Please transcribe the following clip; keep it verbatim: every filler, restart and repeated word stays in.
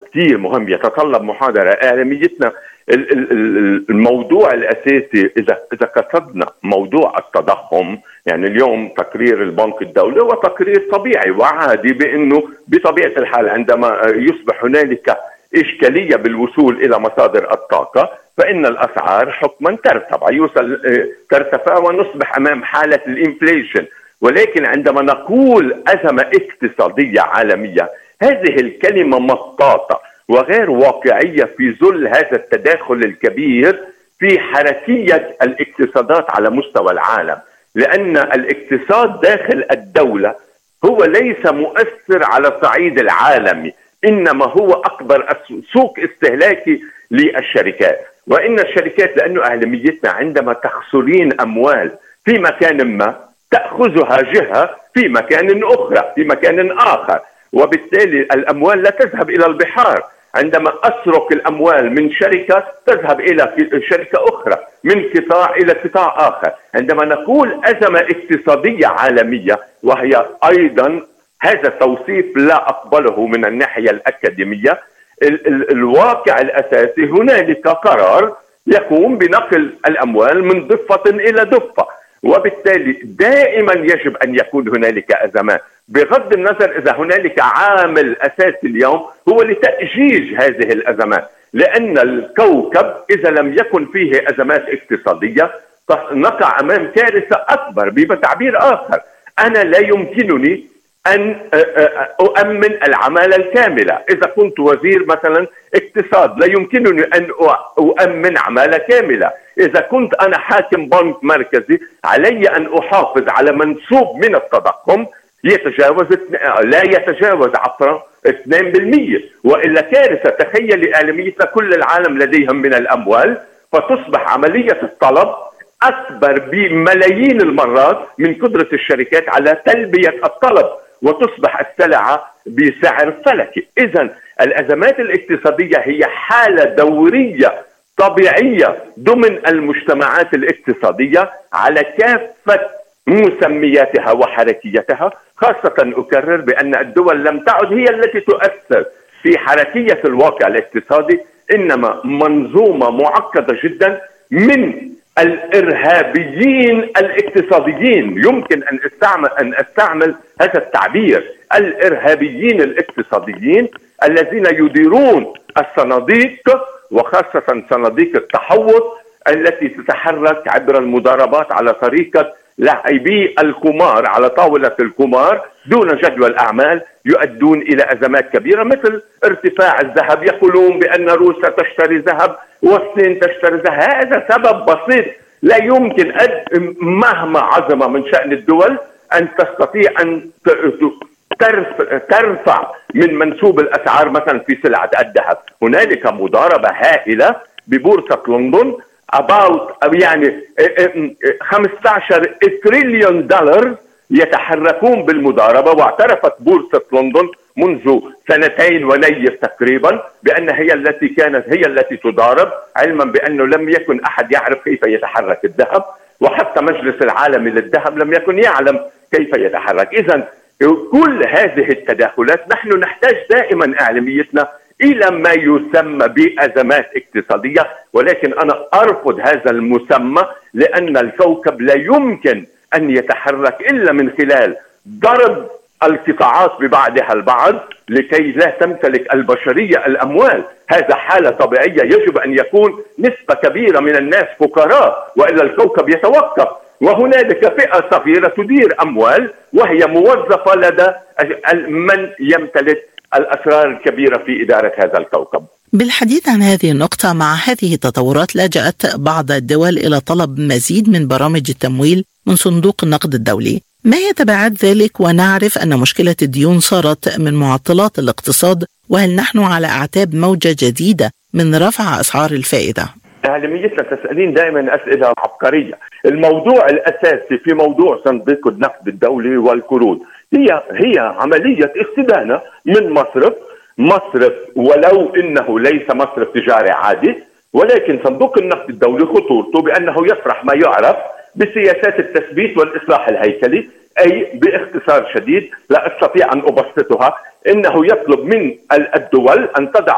كتير مهم يتطلب محاضرة. أهميتنا الموضوع الأساسي إذا إذا قصدنا موضوع التضخم، يعني اليوم تقرير البنك الدولي هو تقرير طبيعي وعادي بأنه بطبيعة الحال عندما يصبح هنالك إشكالية بالوصول إلى مصادر الطاقة فإن الأسعار حكما ترتفع يوصل ترتفع ونصبح أمام حالة الإنفليشن. ولكن عندما نقول أزمة اقتصادية عالمية هذه الكلمة مطاطة وغير واقعية في ظل هذا التداخل الكبير في حركية الاقتصادات على مستوى العالم، لأن الاقتصاد داخل الدولة هو ليس مؤثر على الصعيد العالمي، إنما هو أكبر سوق استهلاكي للشركات. وإن الشركات لأنه أهميتنا عندما تخسرين أموال في مكان ما تأخذها جهة في مكان أخرى في مكان آخر، وبالتالي الأموال لا تذهب إلى البحار. عندما أسرق الأموال من شركة تذهب إلى شركة أخرى، من قطاع إلى قطاع آخر. عندما نقول أزمة اقتصادية عالمية وهي أيضا هذا توصيف لا أقبله من الناحية الأكاديمية، ال- ال- الواقع الأساسي هنالك قرار يقوم بنقل الأموال من ضفة إلى ضفة، وبالتالي دائما يجب أن يكون هنالك أزمات بغض النظر إذا هنالك عامل أساسي اليوم هو لتأجيج هذه الأزمات، لأن الكوكب إذا لم يكن فيه أزمات اقتصادية نقع أمام كارثة أكبر. بتعبير آخر أنا لا يمكنني أن أؤمن العمالة الكاملة. إذا كنت وزير مثلا اقتصاد لا يمكنني أن أؤمن عمالة كاملة. إذا كنت أنا حاكم بنك مركزي علي أن أحافظ على منسوب من التضخم يتجاوز لا يتجاوز عفوا اثنين بالمئة، وإلا كارثة. تخيل أهميتنا كل العالم لديهم من الأموال فتصبح عملية الطلب أكبر بملايين المرات من قدرة الشركات على تلبية الطلب وتصبح السلعة بسعر فلكي. إذن الأزمات الاقتصادية هي حالة دورية طبيعية ضمن المجتمعات الاقتصادية على كافة مسمياتها وحركيتها، خاصة أكرر بأن الدول لم تعد هي التي تؤثر في حركية الواقع الاقتصادي، إنما منظومة معقدة جدا من الإرهابيين الاقتصاديين. يمكن أن استعمل أن استعمل هذا التعبير، الإرهابيين الاقتصاديين الذين يديرون الصناديق وخاصة صناديق التحوط التي تتحرك عبر المضاربات على طريقة لاعبي القمار على طاولة القمار دون جدول أعمال، يؤدون إلى أزمات كبيرة مثل ارتفاع الذهب. يقولون بأن روسيا تشتري ذهب والصين تشتري ذهب. هذا سبب بسيط، لا يمكن أن مهما عظم من شأن الدول أن تستطيع أن ترفع من منسوب الأسعار مثلا في سلعة الذهب. هنالك مضاربة هائلة ببورصة لندن about يعني خمسة عشر تريليون دولار يتحركون بالمضاربة، واعترفت بورصة لندن منذ سنتين ونيف تقريبا بأن هي التي كانت هي التي تضارب، علما بأنه لم يكن أحد يعرف كيف يتحرك الذهب، وحتى مجلس العالمي للذهب لم يكن يعلم كيف يتحرك. إذن كل هذه التداخلات نحن نحتاج دائما إعلاميتنا إلى ما يسمى بأزمات اقتصادية، ولكن أنا أرفض هذا المسمى لأن الكوكب لا يمكن أن يتحرك إلا من خلال ضرب القطاعات ببعضها البعض لكي لا تمتلك البشرية الأموال. هذا حالة طبيعية، يجب أن يكون نسبة كبيرة من الناس فقراء وإلا الكوكب يتوقف، وهنالك فئة صغيرة تدير أموال وهي موظفة لدى من يمتلك الأسرار الكبيرة في إدارة هذا الكوكب. بالحديث عن هذه النقطة، مع هذه التطورات لجأت بعض الدول إلى طلب مزيد من برامج التمويل من صندوق النقد الدولي. ما هي تبعات ذلك؟ ونعرف أن مشكلة الديون صارت من معطلات الاقتصاد، وهل نحن على أعتاب موجة جديدة من رفع أسعار الفائدة؟ أهميتنا تسألين دائما أسئلة عبقرية. الموضوع الأساسي في موضوع صندوق النقد الدولي والقروض هي هي عملية استدانة من مصرف مصرف ولو إنه ليس مصرف تجاري عادي، ولكن صندوق النقد الدولي خطورته بأنه يطرح ما يعرف بسياسات التثبيت والإصلاح الهيكلي، أي باختصار شديد لا أستطيع أن أبسطها، إنه يطلب من الدول أن تضع